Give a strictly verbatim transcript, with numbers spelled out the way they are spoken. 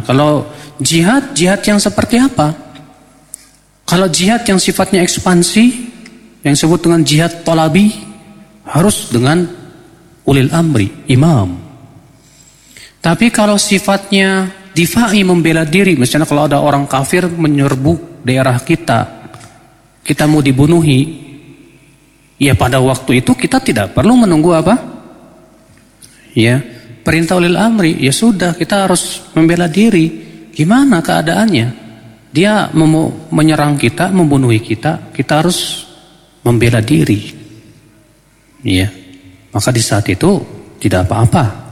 kalau jihad, jihad yang seperti apa? Kalau jihad yang sifatnya ekspansi, yang disebut dengan jihad tolabi, harus dengan ulil amri, imam. Tapi kalau sifatnya difa'i, membela diri, misalnya kalau ada orang kafir menyerbu daerah kita, kita mau dibunuhi, ya pada waktu itu kita tidak perlu menunggu apa? Ya, perintah ulil amri, ya sudah kita harus membela diri. Gimana keadaannya? Dia mem- menyerang kita, membunuhi kita, kita harus membela diri. Ya, maka di saat itu tidak apa-apa.